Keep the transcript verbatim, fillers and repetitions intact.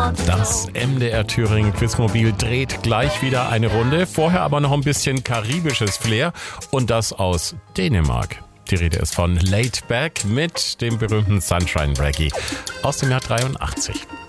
Das M D R Thüringen Quizmobil dreht gleich wieder eine Runde. Vorher aber noch ein bisschen karibisches Flair und das aus Dänemark. Die Rede ist von Laid Back mit dem berühmten Sunshine Reggae aus dem Jahr dreiundachtzig.